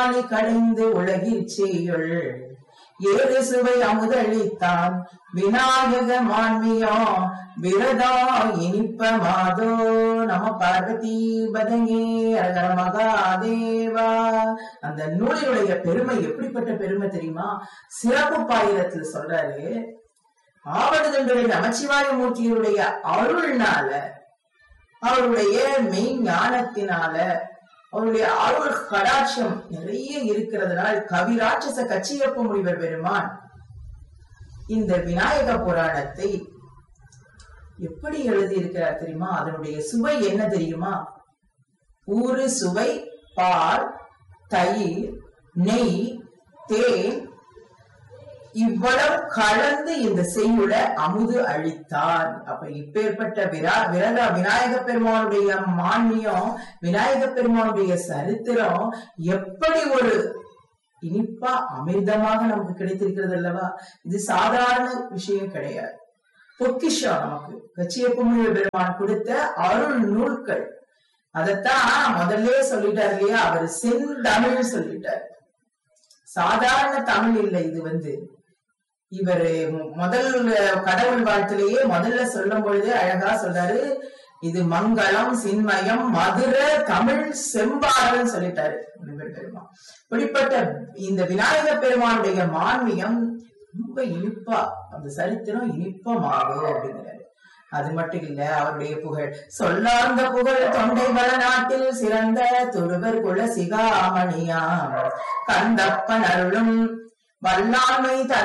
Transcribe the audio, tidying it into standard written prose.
ஊராணி கடைந்து உலகிற் செய்யுள் ஏறு சுவை அமுதளித்தான் விநாயக மான்மியம் விரதா இனிப்ப மாதோ நம பார்வதி பதங்கே அழகர மகாதேவா. அந்த நூலினுடைய பெருமை எப்படிப்பட்ட பெருமை தெரியுமா? சிறப்பு பாயிரத்தில் சொல்றாரு, ஆவடுதன்றுடைய நமச்சிவாய மூர்த்தியுடைய அருள்னால, அவருடைய மெய் ஞானத்தினால, அவருடைய அருள் கடாட்சம் நிறைய இருக்கிறதுனால் கவிராட்சச கச்சியப்ப முனிவர் பெருமான் இந்த விநாயக புராணத்தை எப்படி எழுதி இருக்கிறார் தெரியுமா? அதனுடைய சுவை என்ன தெரியுமா? ஊறு சுவை, பால், தயிர், நெய், தேன் இவ்வளவு கலந்து இந்த செய்யுள அமுது அளித்தார். அப்ப இப்பேற்பட்ட விநாயக பெருமானுடைய மான்மியம், விநாயக பெருமானுடைய சரித்திரம் எப்படி ஒரு இனிப்பா அமிர்தமாக நமக்கு கிடைத்திருக்கிறது அல்லவா? இது சாதாரண விஷயம் கிடையாது, பொக்கிஷம். நமக்கு கச்சியப்ப முனிவர் பெருமான் கொடுத்த அருள் நூல்கள். அதத்தான் முதல்ல சொல்லிட்டார் இல்லையா, அவர் செந்தமிழ் சொல்லிட்டார், சாதாரண தமிழ் இல்லை. இது இவரு முதல் கடவுள் வாழ்த்திலேயே முதல்ல சொல்லும் பொழுது அழகா சொல்றாரு, இது மங்களம் சின்மயம் மதுர தமிழ் செம்பாடல் சொல்லிட்டாரு பெருமான். இப்படிப்பட்ட இந்த விநாயக பெருமானுடைய மான்மியம் ரொம்ப இனிப்பா, அந்த சரித்திரம் இனிப்பமாகும் அப்படிங்கிறாரு. அது மட்டும் இல்ல, அவருடைய புகழ் சொல்லார்ந்த புகழ் தொண்டை வளநாட்டில் சிறந்த துருவர் குல சிகாமணியாம் கந்தப்பன் அருளும் வல்லாண்மை